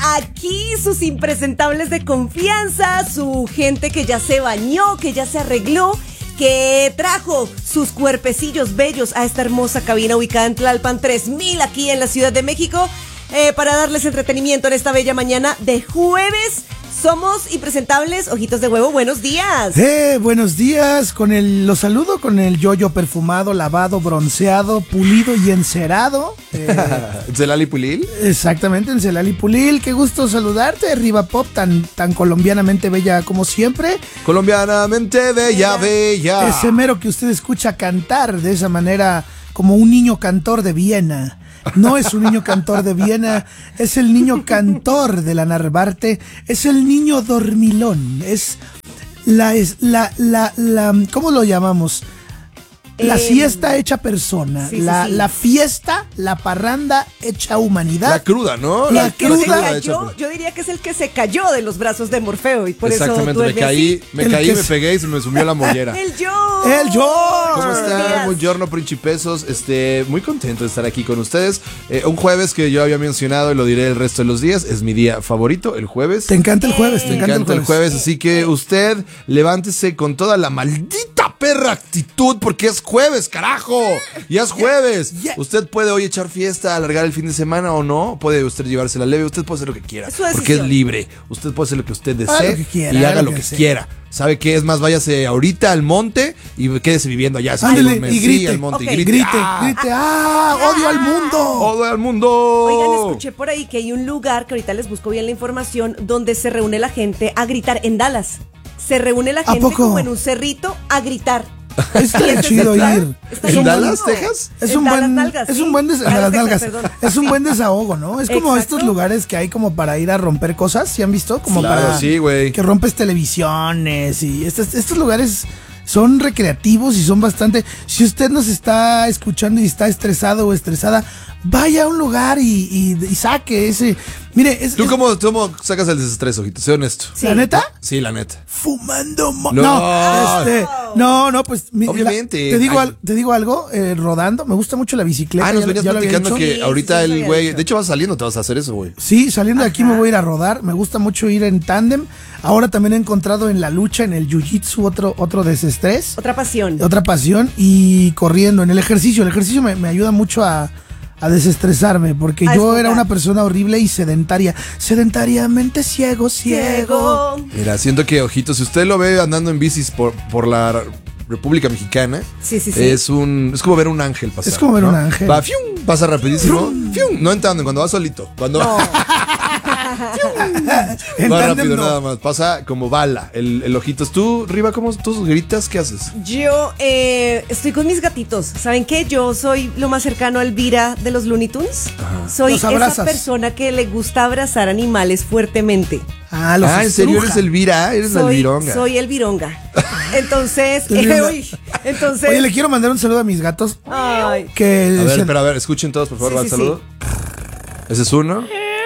aquí sus impresentables de confianza, su gente que ya se bañó, que ya se arregló, que trajo sus cuerpecillos bellos a esta hermosa cabina ubicada en Tlalpan 3000 aquí en la Ciudad de México, para darles entretenimiento en esta bella mañana de jueves. Somos impresentables, Ojitos de Huevo, buenos días. Buenos días, los saludo con el yoyo perfumado, lavado, bronceado, pulido y encerado. ¿Encelali Pulil? Exactamente, Encelali Pulil, qué gusto saludarte, Riva Pop, tan colombianamente bella como siempre. Colombianamente bella, bella. Ese mero que usted escucha cantar de esa manera como un niño cantor de Viena. No es un niño cantor de Viena, es el niño cantor de la Narvarte, es el niño dormilón, es la ¿cómo lo llamamos? La siesta hecha persona, sí. La fiesta, la parranda hecha humanidad. La cruda, ¿no? La cruda. Yo diría que es el que se cayó de los brazos de Morfeo y por eso duerme me así. me pegué y se me sumió la mollera. ¡El yo! ¿Cómo están? Buongiorno, principesos. Muy contento de estar aquí con ustedes. Un jueves que yo había mencionado y lo diré el resto de los días. Es mi día favorito, el jueves. Te encanta el jueves, Me encanta el jueves. Así que usted levántese con toda la maldita perra actitud porque es jueves, carajo. Ya es jueves. Usted puede hoy echar fiesta, alargar el fin de semana o no. Puede usted llevársela leve. Usted puede hacer lo que quiera. Porque es libre. Usted puede hacer lo que usted desee y haga lo que quiera. ¿Sabe qué? Es más, váyase ahorita al monte y quédese viviendo allá. Ándale, y grite. Sí, al monte, okay. y grite. ¡Odio al mundo! ¡Odio al mundo! Oigan, escuché por ahí que hay un lugar, que ahorita les busco bien la información, donde se reúne la gente a gritar en Dallas. Se reúne la gente como en un cerrito a gritar. Está chido ir. ¿En Dallas, Texas? Es un buen desahogo, ¿no? Es como estos lugares que hay como para ir a romper cosas, ¿sí han visto? Como para sí, güey. Que rompes televisiones y estos lugares son recreativos y son bastante. Si usted nos está escuchando y está estresado o estresada, vaya a un lugar y saque ese. Mire, ¿Tú cómo sacas el desestrés, Ojito? Sé honesto. ¿Sí? ¿La neta? Sí, la neta. Fumando pues obviamente. Te digo algo, rodando, me gusta mucho la bicicleta. Nos venías platicando que Sí, ahorita sí, el güey, de hecho vas saliendo, te vas a hacer eso, güey. Sí, saliendo de aquí me voy a ir a rodar, me gusta mucho ir en tándem. Ahora también he encontrado en la lucha, en el jiu-jitsu, otro desestrés. Otra pasión y corriendo, en el ejercicio. El ejercicio me ayuda mucho a desestresarme, porque yo era una persona horrible y sedentariamente ciego. Mira, siento que, Ojito, si usted lo ve andando en bicis por la República Mexicana, sí. Es como ver un ángel pasar. Es como ver un ángel. Va, pasa rapidísimo. No en tándem, cuando va solito. Cuando va rápido nada más. Pasa como bala el Ojitos. Tú, Riva, ¿cómo tú gritas? ¿Qué haces? Yo estoy con mis gatitos. ¿Saben qué? Yo soy lo más cercano a Elvira de los Looney Tunes. Soy esa persona que le gusta abrazar animales fuertemente. ¿En serio eres Elvira? Eres la Elvironga. Soy Elvironga. Entonces, Oye, le quiero mandar un saludo a mis gatos. Ay. A ver, escuchen todos, por favor, va el saludo. Ese es uno.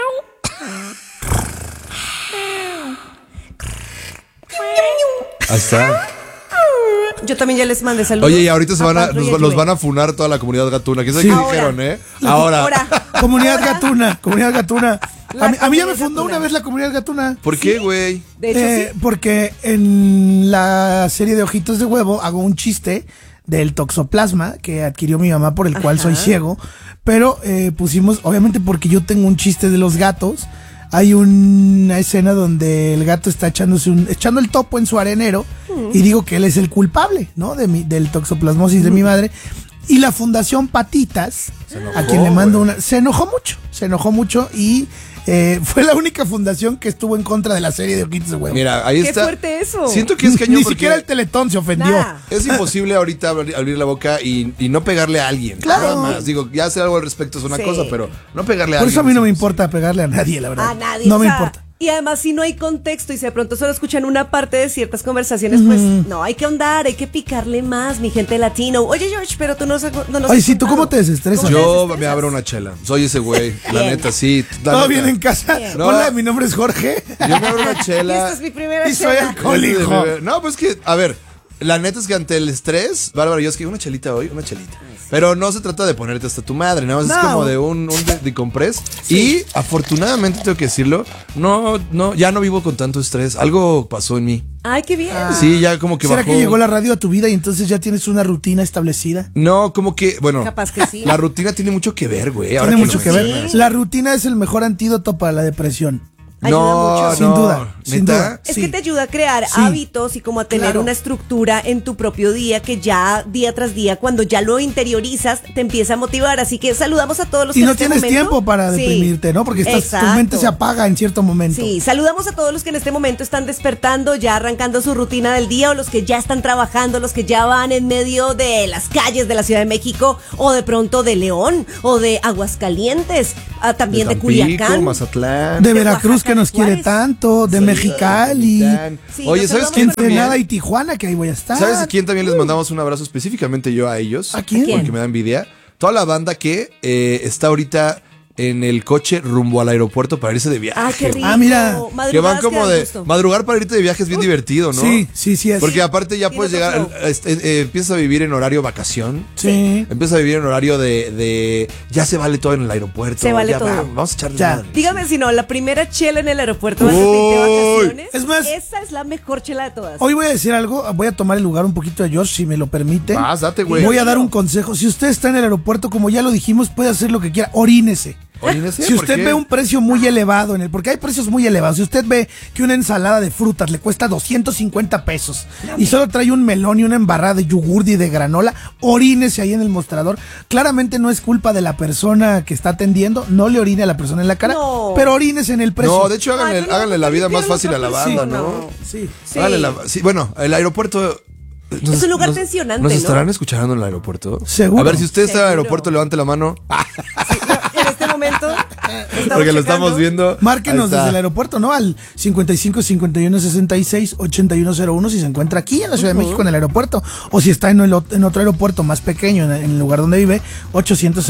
Ahí está. Yo también ya les mandé saludos. Oye, y ahorita los van a funar toda la comunidad gatuna. ¿Qué es que dijeron, Ahora. Comunidad gatuna. A mí ya me fundó una vez la comunidad gatuna. ¿Por qué, güey? De hecho, sí. Porque en la serie de Ojitos de Huevo hago un chiste del toxoplasma que adquirió mi mamá, por el cual soy ciego. Pero pusimos, obviamente porque yo tengo un chiste de los gatos, hay una escena donde el gato está echando el topo en su arenero y digo que él es el culpable, ¿no? Del toxoplasmosis de mi madre. Y la Fundación Patitas, a quien le mando se enojó mucho y fue la única fundación que estuvo en contra de la serie de Ojitos de Huevo. Mira, ahí está. Qué fuerte eso. Siento que es cañón. Ni siquiera el Teletón se ofendió. Nah. Es imposible ahorita abrir la boca y no pegarle a alguien. Claro. Nada más. Digo, ya hacer algo al respecto es una cosa, pero no pegarle a alguien. Por eso a mí no me importa pegarle a nadie, la verdad. A nadie. No me importa. Y además, si no hay contexto y si de pronto solo escuchan una parte de ciertas conversaciones, pues no, hay que ahondar, hay que picarle más, mi gente latino. Oye, George, pero tú no nos Ay, sí, ¿tú cómo te desestresas? Yo me abro una chela. Soy ese güey. La neta, sí. ¿Todo bien en casa? No. Hola, mi nombre es Jorge. Yo me abro una chela. Esta es mi primera y soy chela. alcohólico. No, pues que, a ver, La neta es que ante el estrés, Bárbara, yo es que una chelita hoy, una chelita. Pero no se trata de ponerte hasta tu madre, nada más es como de un decompress. Sí. Y afortunadamente tengo que decirlo, ya no vivo con tanto estrés. Algo pasó en mí. Ay, qué bien. Sí, ya como que ¿Será bajó. que llegó la radio a tu vida y entonces ya tienes una rutina establecida? No, como que, bueno, Capaz que sí. la rutina tiene mucho que ver, güey. Tiene mucho que ver. mencionas. La rutina es el mejor antídoto para la depresión. Ayuda mucho. Sin duda, sin ¿Neta? duda. Es Sí. que te ayuda a crear Sí. hábitos y como a tener Claro. una estructura en tu propio día que ya día tras día, cuando ya lo interiorizas, te empieza a motivar. Así que saludamos a todos los Y que no en este tienes momento- tiempo para Sí. deprimirte, ¿no? Porque tu Exacto. mente se apaga en cierto momento. Sí, saludamos a todos los que en este momento están despertando, ya arrancando su rutina del día, o los que ya están trabajando, los que ya van en medio de las calles de la Ciudad de México, o de pronto de León, o de Aguascalientes, también de Tampico, Culiacán. Mazatlán. De de Veracruz, Oaxaca, que nos de Juárez. quiere tanto, de Sí. Mexicali, Sí, Oye, los ¿sabes saludamos quién con Ensenada también? y Tijuana, que ahí voy a estar. ¿Sabes a quién también les mandamos un abrazo específicamente yo a ellos? ¿A quién? Porque me da envidia. Toda la banda que está ahorita en el coche rumbo al aeropuerto para irse de viaje. Ah, qué rico. Ah, mira, Que van Madrugadas como dan de gusto. madrugar para irte de viaje es bien divertido, ¿no? Sí, sí es. Porque aparte ya Tiene puedes otro llegar, flow. empiezas a vivir en horario vacación. Sí. Empiezas a vivir en horario de ya se vale todo en el aeropuerto. Se vale ya todo. Vamos a echarle Ya. madre. Dígame si no, la primera chela en el aeropuerto antes de irte de Uy. vacaciones. Es más, esa es la mejor chela de todas. Hoy voy a decir algo, voy a tomar el lugar un poquito de George, si me lo permiten. Vas, date, güey. Voy a dar un consejo. Si usted está en el aeropuerto, como ya lo dijimos, puede hacer lo que quiera. Orínese. Orínese, Si ¿por usted qué? ve un precio muy elevado porque hay precios muy elevados. Si usted ve que una ensalada de frutas le cuesta 250 pesos y solo trae un melón y una embarrada de yogur y de granola, orínese ahí en el mostrador. Claramente no es culpa de la persona que está atendiendo, no le orine a la persona en la cara, No. pero orínese en el precio. No, de hecho háganle, Ay, pero no, háganle la vida más limpiar fácil a la otra banda, persona. ¿no? Sí. Sí. Sí, bueno, el aeropuerto. Es un lugar tensionante, ¿Nos ¿no? estarán escuchando en el aeropuerto? Seguro. A ver, si usted está en el Seguro. aeropuerto, levante la mano. En este momento. Porque lo estamos viendo. Márquenos Ahí está. desde el aeropuerto, ¿no? Al 55 51 66 8101 si se encuentra aquí en la Ciudad de México en el aeropuerto. O si está en otro aeropuerto más pequeño, en el lugar donde vive, 800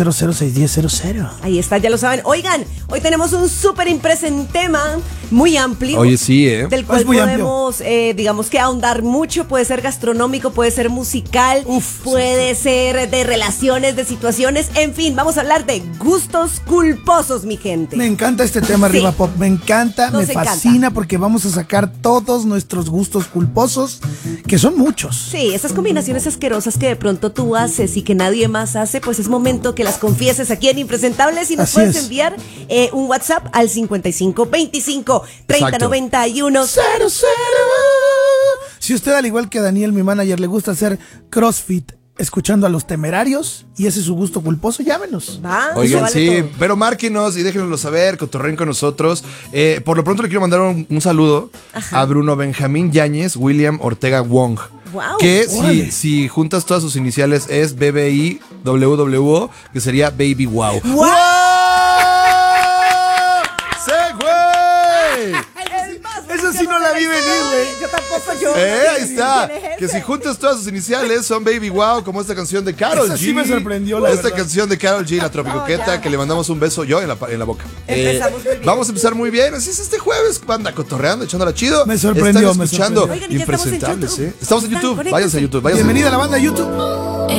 610 Ahí está, ya lo saben. Oigan, hoy tenemos un súper impresentema muy amplio. Oye, sí, ¿eh? Del cual Es muy podemos, digamos que ahondar mucho. Puede ser gastronómico, puede ser musical, Uf, puede ser de relaciones, de situaciones. En fin, vamos a hablar de gustos culposos, mi gente. Me encanta este tema, Sí. Arriba Pop. Me encanta, Nos me encanta. fascina porque vamos a sacar todos nuestros gustos culposos, que son muchos. Sí, esas combinaciones asquerosas que de pronto tú haces y que nadie más hace, pues es momento que las confieses aquí en Impresentables y nos Así puedes es. enviar un WhatsApp al 55 25 30 Exacto. 91 Cero. Si usted, al igual que a Daniel, mi manager, le gusta hacer CrossFit escuchando a Los Temerarios y ese es su gusto culposo, llámenos. Va, Oigan, vale sí, todo. pero márquenos y déjenoslo saber, cotorren con nosotros. Por lo pronto le quiero mandar un saludo a Bruno Benjamín Yáñez, William Ortega Wong. Wow. Que Órale. si juntas todas sus iniciales es BBIWWO, que sería Baby Wow. ¡Wow! ¡Sí, güey! Esa sí no la vi venir, güey. Yo tampoco, yo. Ahí está. ¿Quién es Que ese? si juntas todas sus iniciales son Baby Wow, como esta canción de Karol Esa G. sí me sorprendió, la Esta verdad. canción de Karol G, la tropicoqueta, ya. que le mandamos un beso yo en la boca. Empezamos muy bien. Vamos a empezar muy bien. Así es este jueves, banda, cotorreando, echándola chido. Me sorprendió, Están me escuchando sorprendió. Oigan, y ya estamos en Impresentables, YouTube. ¿eh? Estamos en Están, YouTube. conéctense. Váyanse a YouTube. Váyanse Bienvenida a YouTube. la banda YouTube.